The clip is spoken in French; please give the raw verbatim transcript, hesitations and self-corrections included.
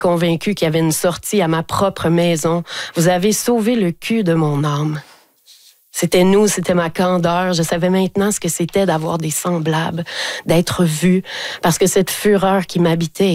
convaincu qu'il y avait une sortie à ma propre maison. Vous avez sauvé le cul de mon âme. C'était nous, c'était ma candeur. Je savais maintenant ce que c'était d'avoir des semblables, d'être vu, parce que cette fureur qui m'habitait